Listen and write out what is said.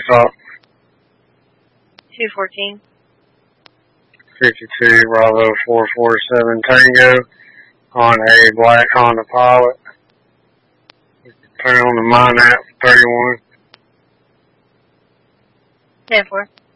stop. 214. 52 Bravo 447 Tango on a black Honda Pilot. Turn on the MyNap 31. 10-4.